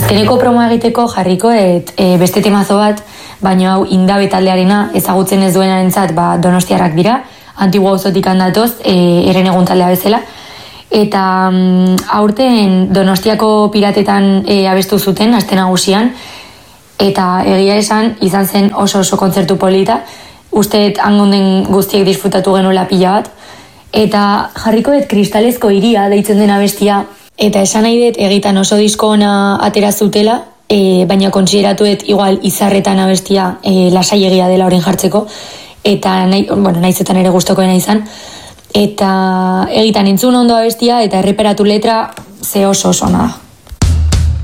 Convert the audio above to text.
Azkeneko promoa egiteko jarriko beste temazo bat, baina hau Indabe taldearena ezagutzen ez duenarentzat donostiarrak dira, Antigua auzotik handatoz, eren egun taldea bezala. Eta aurten Donostiako piratetan abestu zuten, aste nagusian, eta egia esan izan zen oso kontzertu polita, usteet hangonden guztiek disfrutatu genuela pila bat, eta jarriko Kristalezko hiria deitzen den abestia, eta esan nahi dut egitan oso disko ona atera zutela, baina kontsideratuet igual izarretan abestia lasailegia dela orain jartzeko, eta nahizetan ere gustokoena izan, eta egitan entzun ondo abestia eta erreperatu letra ze oso ona da.